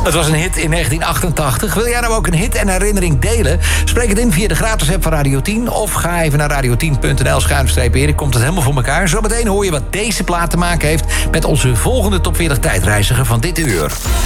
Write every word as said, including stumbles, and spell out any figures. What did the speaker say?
Het was een hit in negentien achtentachtig. Wil jij nou ook een hit en herinnering delen? Spreek het in via de gratis app van Radio tien. Of ga even naar radio tien punt n l schuinstreep Erik. Komt het helemaal voor elkaar. Zometeen hoor je wat deze plaat te maken heeft met onze volgende top veertig tijdreiziger van dit uur.